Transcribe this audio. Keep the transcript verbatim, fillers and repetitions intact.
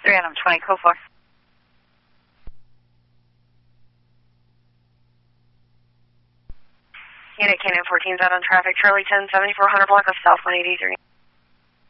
three Adam twenty, code four. Unit Canyon fourteen's out on traffic, Charlie ten, seventy-four hundred block of South one eighty-three.